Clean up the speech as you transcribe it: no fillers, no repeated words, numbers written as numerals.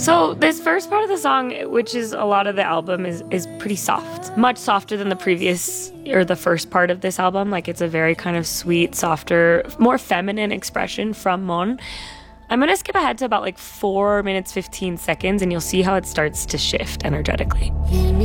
So this first part of the song, which is a lot of the album, is pretty soft. Much softer than the previous or the first part of this album. Like it's a very kind of sweet, softer, more feminine expression from Mon. I'm going to skip ahead to about like 4 minutes, 15 seconds, and you'll see how it starts to shift energetically.